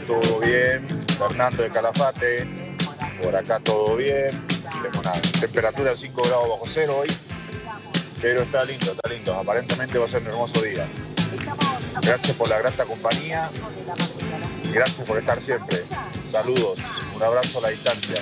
todo bien. Fernando de Calafate, por acá todo bien. Tengo una temperatura de 5 grados bajo cero hoy, pero está lindo. Aparentemente va a ser un hermoso día. Gracias por la grata compañía. Gracias por estar siempre. Saludos. Un abrazo a la distancia.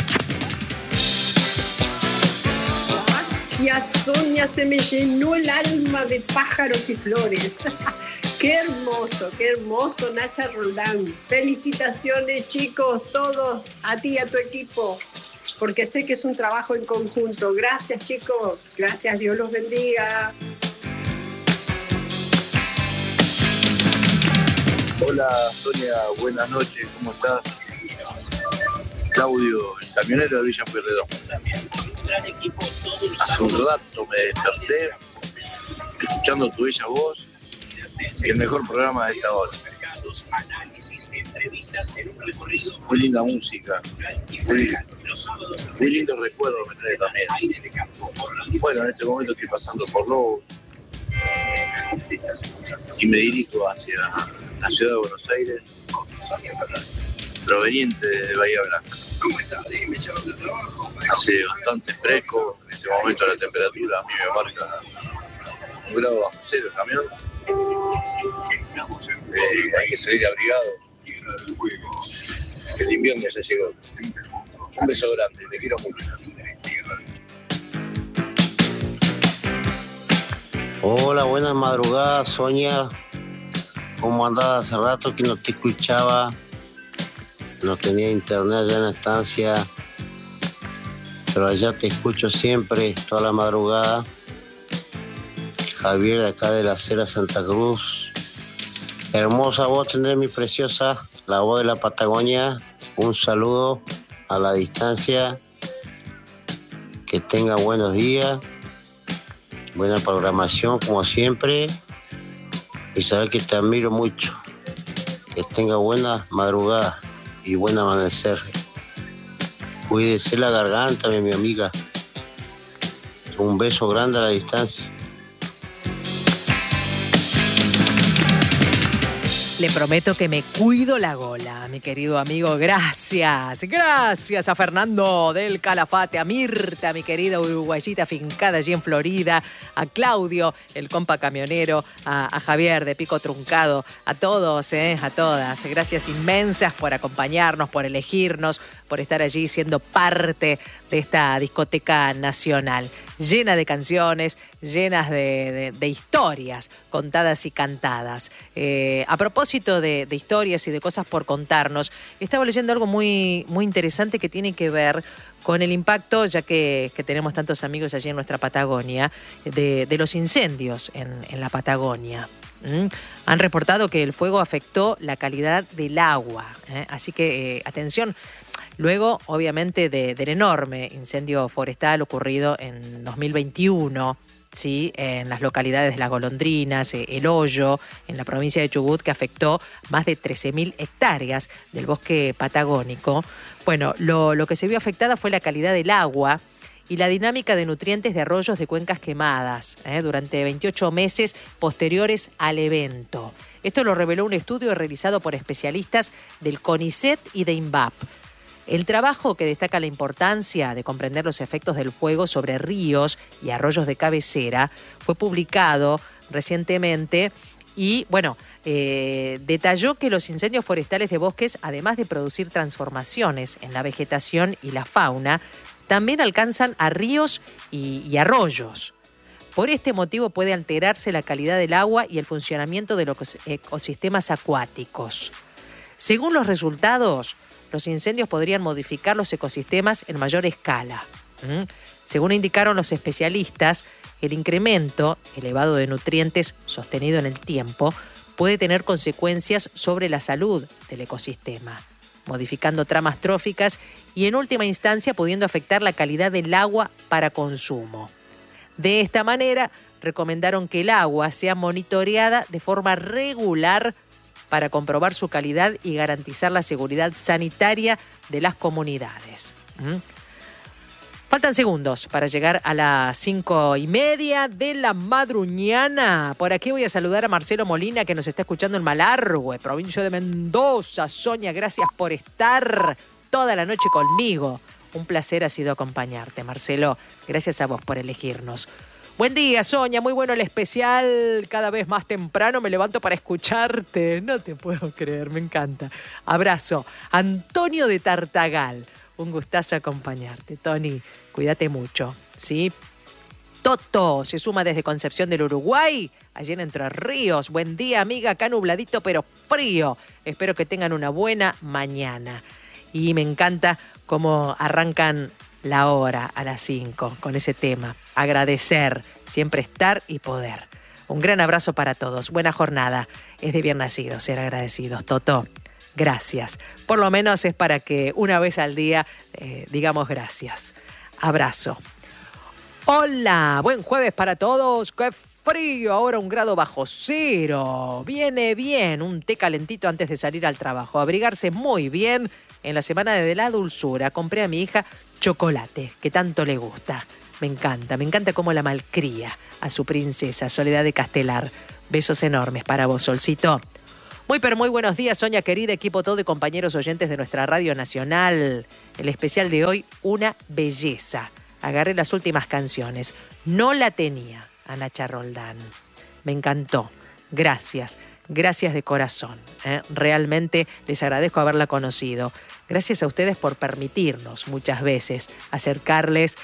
Gracias, Sonia, se me llenó el alma de pájaros y flores. Qué hermoso, Nacha Roldán. Felicitaciones, chicos, todos, a ti y a tu equipo, porque sé que es un trabajo en conjunto. Gracias, chicos. Gracias, Dios los bendiga. Hola, Sonia, buenas noches, ¿cómo estás? Claudio, el camionero de Villa Pueyrredón. Hace un rato me desperté escuchando tu bella voz y el mejor programa de esta hora. Muy linda música, muy lindo recuerdo me trae también. Bueno, en este momento estoy pasando por Lobo y me dirijo hacia la ciudad de Buenos Aires, proveniente de Bahía Blanca. Hace bastante fresco, en este momento la temperatura a mí me marca 1 grado bajo cero el camión. Hay que salir abrigado, que el invierno ya llegó. Un beso grande, te quiero mucho. Hola, buenas madrugadas, Sonia. ¿Cómo andabas? Hace rato que no te escuchaba. No tenía internet allá en la estancia, pero allá te escucho siempre, toda la madrugada. Javier, de acá de la Acera Santa Cruz. Hermosa voz tenés, mi preciosa, la voz de la Patagonia. Un saludo a la distancia. Que tenga buenos días, buena programación como siempre. Y saber que te admiro mucho. Que tenga buena madrugada y buen amanecer. Cuídese la garganta, mi amiga. Un beso grande a la distancia. Le prometo que me cuido la gola, mi querido amigo. Gracias a Fernando del Calafate, a Mirta, mi querida uruguayita fincada allí en Florida, a Claudio, el compa camionero, a Javier de Pico Truncado, a todos, a todas. Gracias inmensas por acompañarnos, por elegirnos, por estar allí siendo parte de esta discoteca nacional, llena de canciones, llenas de historias contadas y cantadas. A propósito de historias y de cosas por contarnos, estaba leyendo algo muy, muy interesante que tiene que ver con el impacto, ya que tenemos tantos amigos allí en nuestra Patagonia, de los incendios en la Patagonia. Han reportado que el fuego afectó la calidad del agua, así que atención. Luego, obviamente, del enorme incendio forestal ocurrido en 2021, ¿sí? En las localidades de Las Golondrinas, El Hoyo, en la provincia de Chubut, que afectó más de 13.000 hectáreas del bosque patagónico. Bueno, lo que se vio afectada fue la calidad del agua y la dinámica de nutrientes de arroyos de cuencas quemadas durante 28 meses posteriores al evento. Esto lo reveló un estudio realizado por especialistas del CONICET y de INVAP. El trabajo, que destaca la importancia de comprender los efectos del fuego sobre ríos y arroyos de cabecera, fue publicado recientemente y, detalló que los incendios forestales de bosques, además de producir transformaciones en la vegetación y la fauna, también alcanzan a ríos y arroyos. Por este motivo puede alterarse la calidad del agua y el funcionamiento de los ecosistemas acuáticos. Según los resultados, los incendios podrían modificar los ecosistemas en mayor escala. Según indicaron los especialistas, el incremento elevado de nutrientes sostenido en el tiempo puede tener consecuencias sobre la salud del ecosistema, modificando tramas tróficas y en última instancia pudiendo afectar la calidad del agua para consumo. De esta manera, recomendaron que el agua sea monitoreada de forma regular para comprobar su calidad y garantizar la seguridad sanitaria de las comunidades. Faltan segundos para llegar a las 5:30 de la madruñana. Por aquí voy a saludar a Marcelo Molina, que nos está escuchando en Malargüe, provincia de Mendoza. Sonia, gracias por estar toda la noche conmigo. Un placer ha sido acompañarte, Marcelo. Gracias a vos por elegirnos. Buen día, Sonia. Muy bueno el especial. Cada vez más temprano me levanto para escucharte. No te puedo creer, me encanta. Abrazo. Antonio de Tartagal. Un gustazo acompañarte, Tony. Cuídate mucho, ¿sí? Toto se suma desde Concepción del Uruguay, allí en Entre Ríos. Buen día, amiga. Acá nubladito, pero frío. Espero que tengan una buena mañana. Y me encanta cómo arrancan la hora a las 5 con ese tema. Agradecer, siempre estar y poder. Un gran abrazo para todos. Buena jornada. Es de bien nacidos ser agradecidos, Toto. Gracias. Por lo menos es para que una vez al día digamos gracias. Abrazo. Hola, buen jueves para todos. ¡Qué frío! Ahora 1 grado bajo cero. Viene bien un té calentito antes de salir al trabajo. Abrigarse muy bien en la semana de la dulzura. Compré a mi hija chocolate, que tanto le gusta. Me encanta cómo la malcría a su princesa, Soledad de Castelar. Besos enormes para vos, Solcito. Muy pero muy buenos días, Sonia querida, equipo todo y compañeros oyentes de nuestra Radio Nacional. El especial de hoy, una belleza. Agarré las últimas canciones. No la tenía a Nacha Roldán. Me encantó. Gracias de corazón. Realmente les agradezco haberla conocido. Gracias a ustedes por permitirnos muchas veces acercarles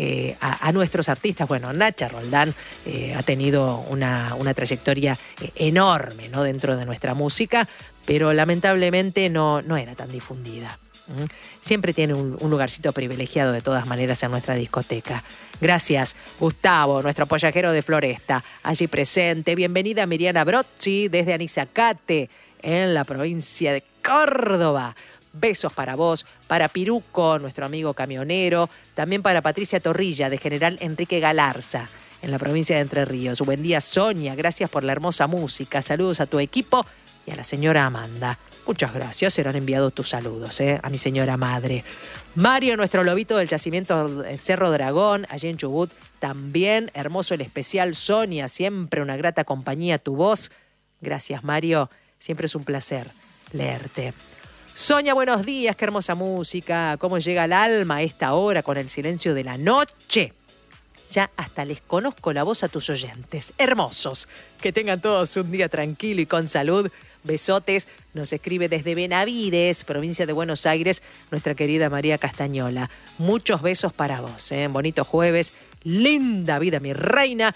a nuestros artistas. Bueno, Nacha Roldán ha tenido una trayectoria enorme, ¿no?, dentro de nuestra música, pero lamentablemente no era tan difundida. Siempre tiene un lugarcito privilegiado de todas maneras en nuestra discoteca. Gracias, Gustavo, nuestro pollajero de Floresta, allí presente. Bienvenida Miriana Brocci desde Anizacate, en la provincia de Córdoba. Besos para vos, para Piruco, nuestro amigo camionero, también para Patricia Torrilla, de General Enrique Galarza, en la provincia de Entre Ríos. Buen día, Sonia, gracias por la hermosa música. Saludos a tu equipo y a la señora Amanda. Muchas gracias, serán enviados tus saludos, a mi señora madre. Mario, nuestro lobito del yacimiento Cerro Dragón, allí en Chubut, también hermoso el especial. Sonia, siempre una grata compañía tu voz. Gracias, Mario, siempre es un placer leerte. Sonia, buenos días, qué hermosa música, cómo llega al alma a esta hora con el silencio de la noche. Ya hasta les conozco la voz a tus oyentes, hermosos. Que tengan todos un día tranquilo y con salud. Besotes, nos escribe desde Benavides, provincia de Buenos Aires, nuestra querida María Castañola. Muchos besos para vos, bonito jueves, linda vida mi reina.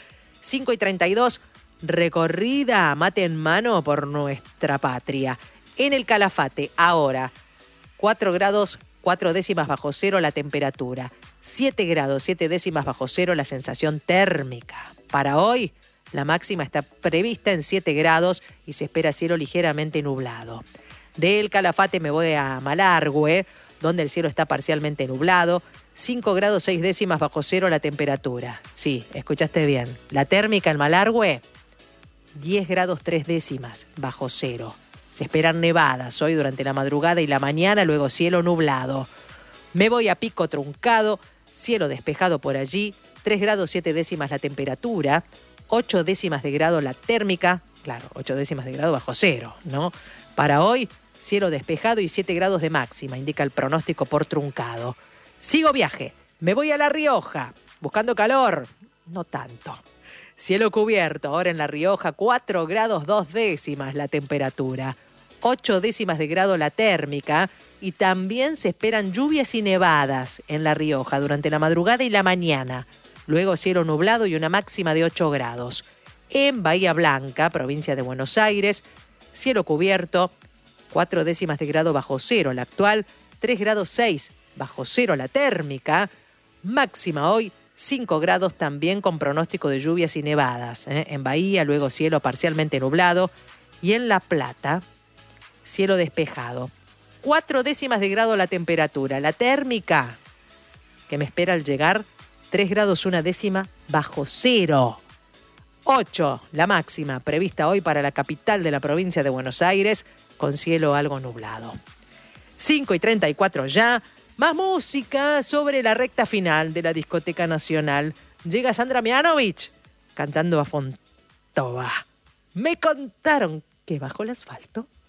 5:32, recorrida mate en mano por nuestra patria. En el Calafate, ahora, 4 grados 4 décimas bajo cero la temperatura, 7 grados 7 décimas bajo cero la sensación térmica. Para hoy, la máxima está prevista en 7 grados y se espera cielo ligeramente nublado. Del Calafate me voy a Malargüe, donde el cielo está parcialmente nublado, 5 grados 6 décimas bajo cero la temperatura. Sí, escuchaste bien. La térmica en Malargüe, 10 grados 3 décimas bajo cero. Se esperan nevadas hoy durante la madrugada y la mañana, luego cielo nublado. Me voy a Pico Truncado, cielo despejado por allí, 3 grados 7 décimas la temperatura, 8 décimas de grado la térmica, claro, 8 décimas de grado bajo cero, ¿no? Para hoy, cielo despejado y 7 grados de máxima, indica el pronóstico por Truncado. Sigo viaje, me voy a La Rioja, buscando calor, no tanto. Cielo cubierto, ahora en La Rioja, 4 grados 2 décimas la temperatura, 8 décimas de grado la térmica y también se esperan lluvias y nevadas en La Rioja durante la madrugada y la mañana. Luego cielo nublado y una máxima de 8 grados. En Bahía Blanca, provincia de Buenos Aires, cielo cubierto, 4 décimas de grado bajo cero la actual, 3 grados 6 bajo cero la térmica, máxima hoy 5 grados también con pronóstico de lluvias y nevadas. En Bahía, luego cielo parcialmente nublado. Y en La Plata, cielo despejado. 4 décimas de grado la temperatura. La térmica, que me espera al llegar, 3 grados 1 décima bajo cero. 8, la máxima, prevista hoy para la capital de la provincia de Buenos Aires, con cielo algo nublado. 5:34 ya. Más música sobre la recta final de la Discoteca Nacional. Llega Sandra Mianovich cantando a Fontova. Me contaron que bajo el asfalto